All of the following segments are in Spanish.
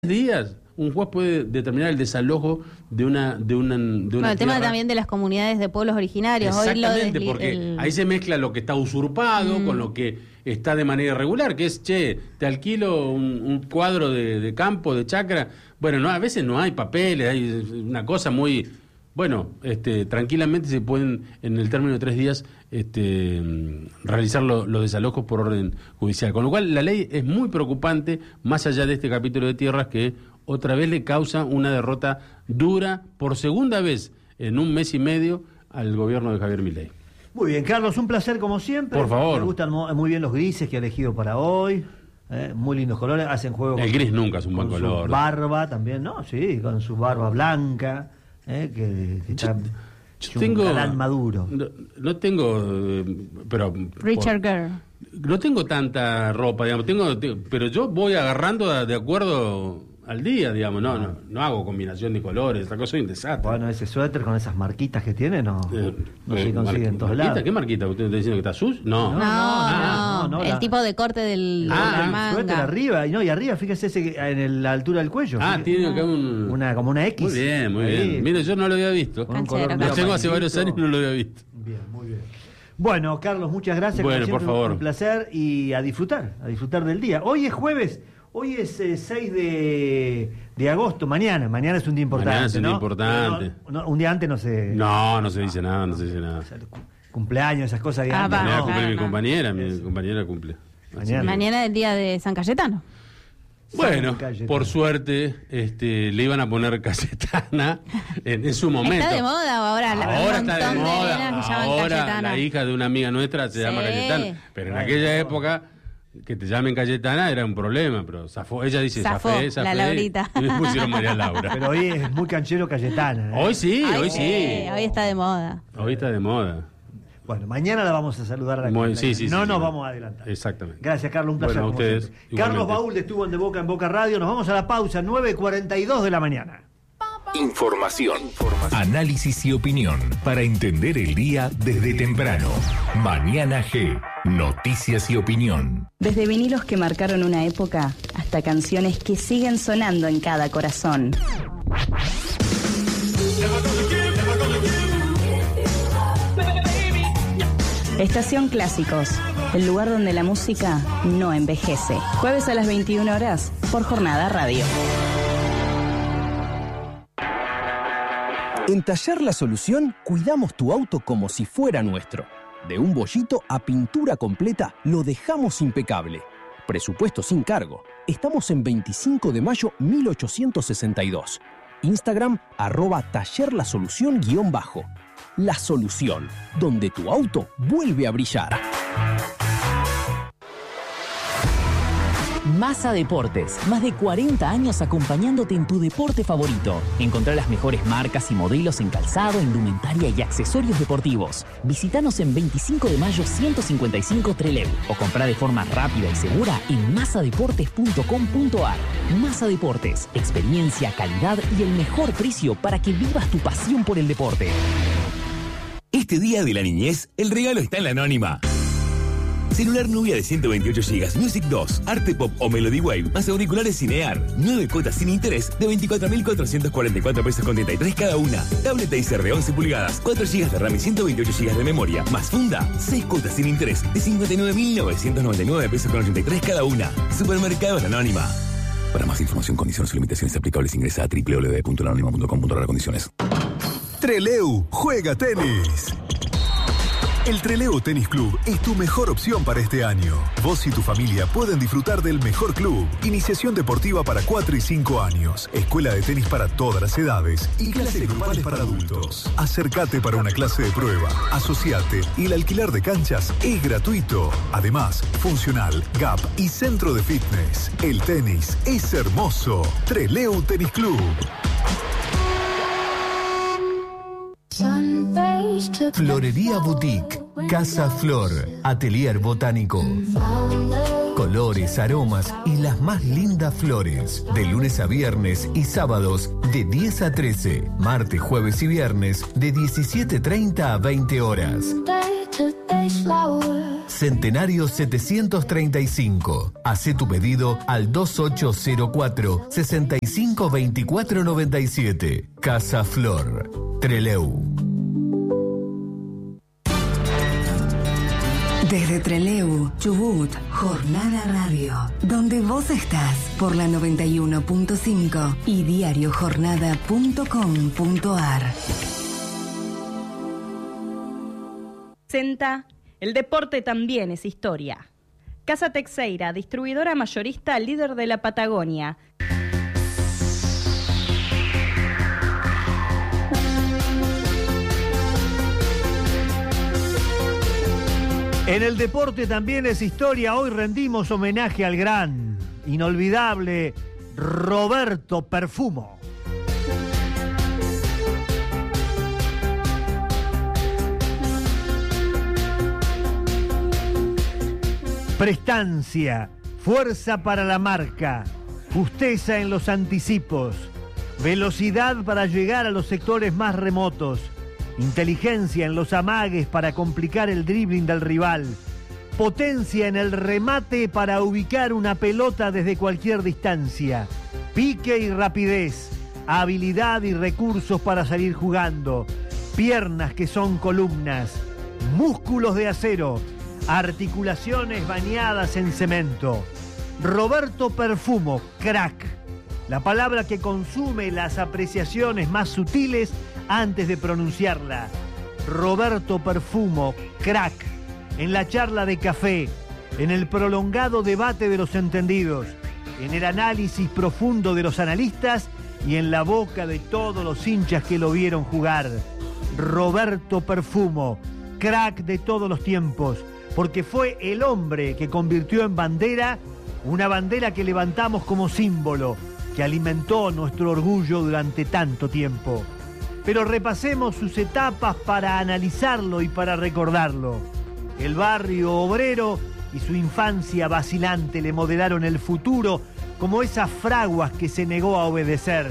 días un juez puede determinar el desalojo de una el tema también de las comunidades de pueblos originarios. Exactamente, hoy porque ahí se mezcla lo que está usurpado con lo que está de manera irregular, que es, te alquilo un cuadro de campo, de chacra. Bueno, no, a veces no hay papeles, hay una cosa muy... Bueno, tranquilamente se pueden, en el término de 3 días, realizar los desalojos por orden judicial. Con lo cual, la ley es muy preocupante, más allá de este capítulo de tierras, que otra vez le causa una derrota dura, por segunda vez en un mes y medio, al gobierno de Javier Milei. Muy bien, Carlos, un placer como siempre. Por favor. Me gustan muy bien los grises que ha elegido para hoy. Muy lindos colores, hacen juego el gris nunca es un buen color. Su barba también, ¿no? Sí, con su barba blanca. Que está yo tengo, un galán maduro. No tengo, pero Richard Gere. No tengo tanta ropa, digamos, pero yo voy agarrando de acuerdo al día, digamos, no hago combinación de colores, esa cosa es un desastre. Bueno, ese suéter con esas marquitas que tiene no se consigue en todos lados. ¿Qué marquita? ¿Usted está diciendo que está sucio? No, el tipo de corte del la manga. El suéter arriba, y arriba, fíjese en la altura del cuello. Tiene acá como una X. Muy bien. Mire, yo no lo había visto. Lo tengo hace varios años y no lo había visto. Bien, muy bien. Bueno, Carlos, muchas gracias. Bueno, por favor. Un placer y a disfrutar del día. Hoy es jueves. Hoy es 6 de agosto, mañana es un día importante. Mañana es un día importante. Un día antes no se... No se dice nada, O sea, cumpleaños, esas cosas de antes. Mañana cumple mi compañera cumple. Mañana es el día de San Cayetano. Bueno, por suerte le iban a poner Cayetana en su momento. ¿Está de moda ahora? Ahora está de moda. Ahora la hija de una amiga nuestra se llama Cayetana. Pero en aquella época... Que te llamen Cayetana era un problema, pero zafó. Ella dice zafé, la Laurita. Y me pusieron María Laura. Pero hoy es muy canchero Cayetana. Hoy sí. Hoy está de moda. Hoy está de moda. Bueno, mañana la vamos a saludar a la sí, nos vamos a adelantar. Exactamente. Gracias, Carlos, un placer. Bueno, a ustedes. Carlos Baúl estuvo en De Boca en Boca Radio. Nos vamos a la pausa, 9:42 de la mañana. Información, análisis y opinión para entender el día desde temprano. Mañana G, noticias y opinión. Desde vinilos que marcaron una época hasta canciones que siguen sonando en cada corazón. Estación Clásicos, el lugar donde la música no envejece. Jueves a las 21 horas por Jornada Radio. En Taller La Solución cuidamos tu auto como si fuera nuestro. De un bollito a pintura completa lo dejamos impecable. Presupuesto sin cargo. Estamos en 25 de mayo 1862. Instagram @tallerlasolución_. La Solución, donde tu auto vuelve a brillar. Massa Deportes, más de 40 años acompañándote en tu deporte favorito. Encontrá las mejores marcas y modelos en calzado, indumentaria y accesorios deportivos. Visítanos en 25 de mayo 155 Trelew o comprá de forma rápida y segura en massadeportes.com.ar. Massa Deportes, experiencia, calidad y el mejor precio para que vivas tu pasión por el deporte. Este día de la niñez, el regalo está en la Anónima. Celular Nubia de 128 GB, Music 2, Arte Pop o Melody Wave, más auriculares Cinear. 9 cuotas sin interés de 24.444 pesos con 33 cada una. Tablet Acer de 11 pulgadas, 4 GB de RAM y 128 GB de memoria, más funda. 6 cuotas sin interés de 59.999 pesos con 83 cada una. Supermercados La Anónima. Para más información, condiciones y limitaciones aplicables, ingresa a www.lanonima.com.ar. Condiciones. Trelew juega tenis. El Trelew Tenis Club es tu mejor opción para este año. Vos y tu familia pueden disfrutar del mejor club. Iniciación deportiva para 4 y 5 años. Escuela de tenis para todas las edades. Y clases grupales para adultos. Acércate para una clase de prueba. Asociate y el alquiler de canchas es gratuito. Además, funcional, gap y centro de fitness. El tenis es hermoso. Trelew Tenis Club. Florería Boutique, Casa Flor, Atelier Botánico. Colores, aromas y las más lindas flores. De lunes a viernes y sábados de 10 a 13. Martes, jueves y viernes de 17:30 a 20 horas. Centenario 735. Hacé tu pedido al 2804-652497. Casa Flor, Trelew. Desde Trelew, Chubut, Jornada Radio, donde vos estás por la 91.5 y diariojornada.com.ar. Presenta El deporte también es historia. Casa Texeira, distribuidora mayorista líder de la Patagonia. En el deporte también es historia. Hoy rendimos homenaje al gran, inolvidable Roberto Perfumo. Prestancia, fuerza para la marca, justeza en los anticipos, velocidad para llegar a los sectores más remotos, inteligencia en los amagues para complicar el dribbling del rival, potencia en el remate para ubicar una pelota desde cualquier distancia, pique y rapidez, habilidad y recursos para salir jugando, piernas que son columnas, músculos de acero, articulaciones bañadas en cemento. Roberto Perfumo, crack, la palabra que consume las apreciaciones más sutiles antes de pronunciarla. Roberto Perfumo, crack, en la charla de café, en el prolongado debate de los entendidos, en el análisis profundo de los analistas y en la boca de todos los hinchas que lo vieron jugar. Roberto Perfumo, crack de todos los tiempos, porque fue el hombre que convirtió en bandera, una bandera que levantamos como símbolo, que alimentó nuestro orgullo durante tanto tiempo. Pero repasemos sus etapas para analizarlo y para recordarlo. El barrio obrero y su infancia vacilante le modelaron el futuro como esas fraguas que se negó a obedecer.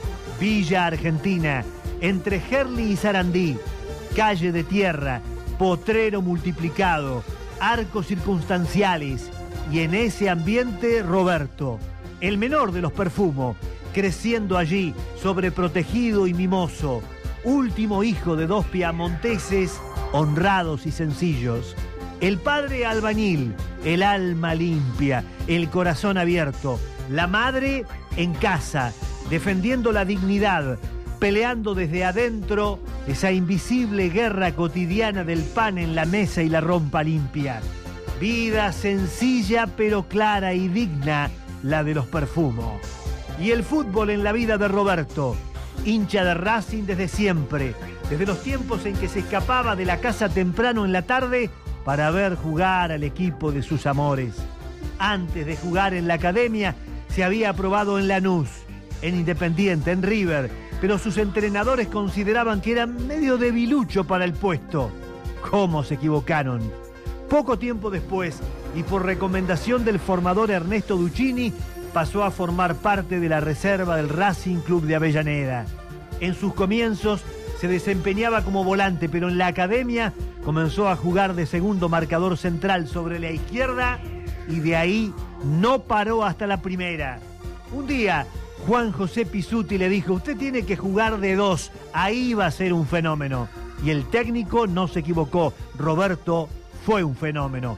Villa Argentina, entre Gerli y Sarandí, calle de tierra, potrero multiplicado, arcos circunstanciales, y en ese ambiente Roberto, el menor de los Perfumo, creciendo allí, sobreprotegido y mimoso, último hijo de dos piamonteses honrados y sencillos. El padre albañil, el alma limpia, el corazón abierto, la madre en casa, defendiendo la dignidad, peleando desde adentro esa invisible guerra cotidiana del pan en la mesa y la rompa limpia. Vida sencilla pero clara y digna, la de los Perfumo. Y el fútbol en la vida de Roberto, hincha de Racing desde siempre, desde los tiempos en que se escapaba de la casa temprano en la tarde para ver jugar al equipo de sus amores. Antes de jugar en la academia, se había probado en Lanús, en Independiente, en River, pero sus entrenadores consideraban que era medio debilucho para el puesto. ¿Cómo se equivocaron? Poco tiempo después, y por recomendación del formador Ernesto Duccini, pasó a formar parte de la reserva del Racing Club de Avellaneda. En sus comienzos se desempeñaba como volante, pero en la academia comenzó a jugar de segundo marcador central sobre la izquierda y de ahí no paró hasta la primera. Un día, Juan José Pizzuti le dijo: usted tiene que jugar de dos, ahí va a ser un fenómeno. Y el técnico no se equivocó, Roberto fue un fenómeno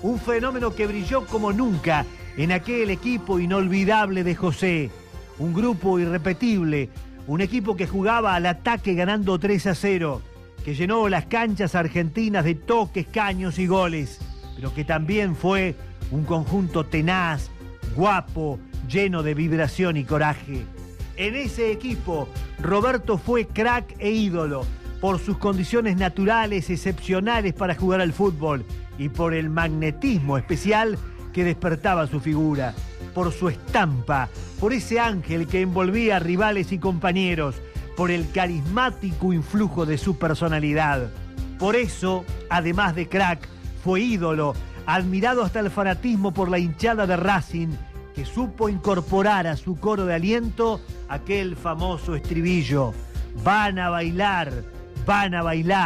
que brilló como nunca en aquel equipo inolvidable de José, un grupo irrepetible, un equipo que jugaba al ataque ganando 3-0, que llenó las canchas argentinas de toques, caños y goles, pero que también fue un conjunto tenaz, guapo, lleno de vibración y coraje. En ese equipo, Roberto fue crack e ídolo por sus condiciones naturales excepcionales para jugar al fútbol y por el magnetismo especial que despertaba su figura, por su estampa, por ese ángel que envolvía a rivales y compañeros, por el carismático influjo de su personalidad. Por eso, además de crack, fue ídolo, admirado hasta el fanatismo por la hinchada de Racing, que supo incorporar a su coro de aliento aquel famoso estribillo: van a bailar,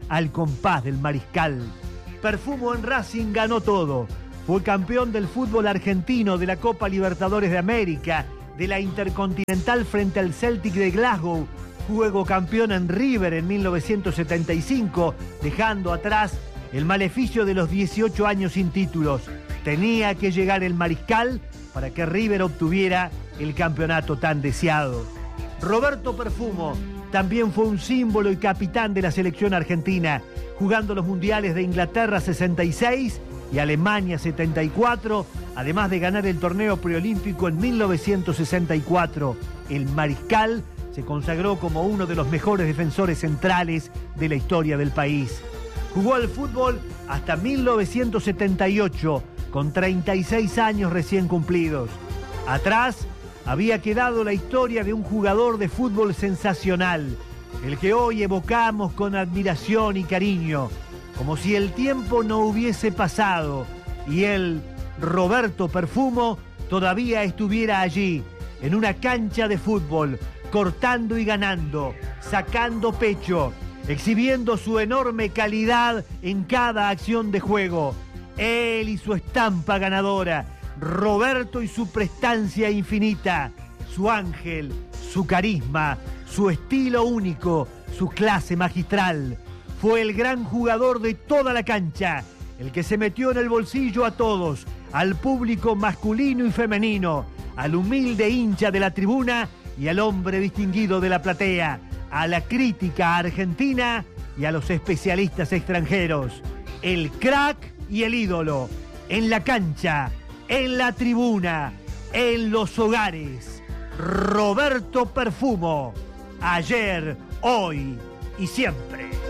al compás del Mariscal. Perfumo en Racing ganó todo. Fue campeón del fútbol argentino, de la Copa Libertadores de América, de la Intercontinental frente al Celtic de Glasgow. Jugó campeón en River en 1975, dejando atrás el maleficio de los 18 años sin títulos. Tenía que llegar el Mariscal para que River obtuviera el campeonato tan deseado. Roberto Perfumo también fue un símbolo y capitán de la selección argentina, jugando los mundiales de Inglaterra 66 y Alemania 74, además de ganar el torneo preolímpico en 1964. El Mariscal se consagró como uno de los mejores defensores centrales de la historia del país. Jugó al fútbol hasta 1978, con 36 años recién cumplidos. Atrás había quedado la historia de un jugador de fútbol sensacional, el que hoy evocamos con admiración y cariño, como si el tiempo no hubiese pasado y él, Roberto Perfumo, todavía estuviera allí, en una cancha de fútbol, cortando y ganando, sacando pecho, exhibiendo su enorme calidad en cada acción de juego. Él y su estampa ganadora, Roberto y su prestancia infinita, su ángel, su carisma, su estilo único, su clase magistral. Fue el gran jugador de toda la cancha, el que se metió en el bolsillo a todos, al público masculino y femenino, al humilde hincha de la tribuna y al hombre distinguido de la platea, a la crítica argentina y a los especialistas extranjeros. El crack y el ídolo, en la cancha, en la tribuna, en los hogares. Roberto Perfumo, ayer, hoy y siempre.